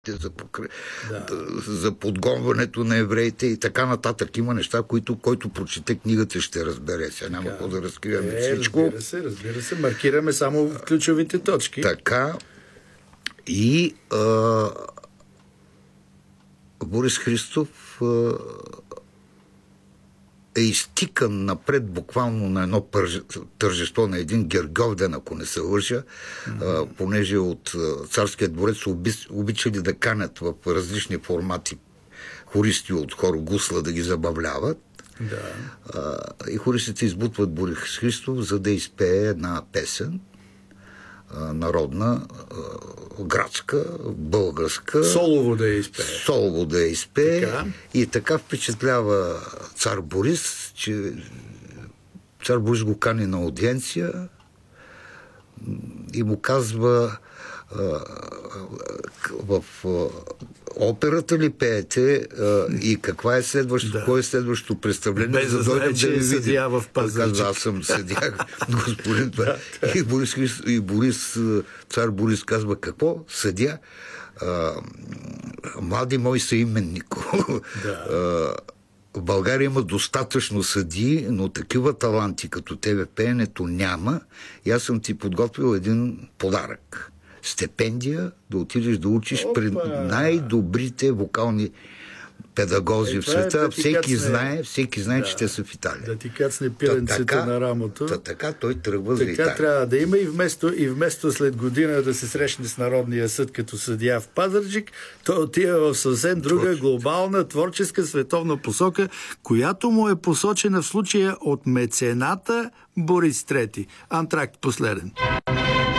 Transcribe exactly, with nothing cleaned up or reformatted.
за, покр... да. за подгонването на евреите и така нататък. Има неща, които който прочете книгата ще разбере. Сега няма какво да разкриваме е, всичко. Разбира се, разбира се. Маркираме само ключовите точки. Така. И а, Борис Христов а, е изтикан напред буквално на едно пърж... тържество на един Гергьовден, ако не се лъжа, mm-hmm. а, понеже от а, царския дворец оби... обичали да канят в различни формати хористи от хор гусла да ги забавляват. Да. А, и хористите избутват Борис Христов, за да изпее една песен а, народна, а, градска, българска. Солово да я изпее. Солово да я изпее. Така. И така впечатлява цар Борис, че цар Борис го кани на аудиенция и му казва: в операта ли пеете и каква е следващото, да. Кое е следващото представление, без за да дойдем да ви видим. Съдия в Пазарджик. Аз съм съдия, господин. Да, да. И, Борис, и Борис, цар Борис казва: какво? Съдия? А, млади мой съименнико. Да. В България има достатъчно съдии, но такива таланти като тебе пеенето няма. И аз съм ти подготвил един подарък. Стипендия да отидеш да учиш Опа. При най-добрите вокални педагози е, в света. Е, да всеки, кацне... знае, всеки знае, да, че те са в Италия. Да ти кацне пиренците на рамото. Та, така той тръгва така за Италия. Трябва да има и вместо, и вместо след година да се срещне с Народния съд като съдия в Пазарджик, той отива в съвсем друга Точно. глобална, творческа, световна посока, която му е посочена в случая от мецената Борис трети. Антракт последен.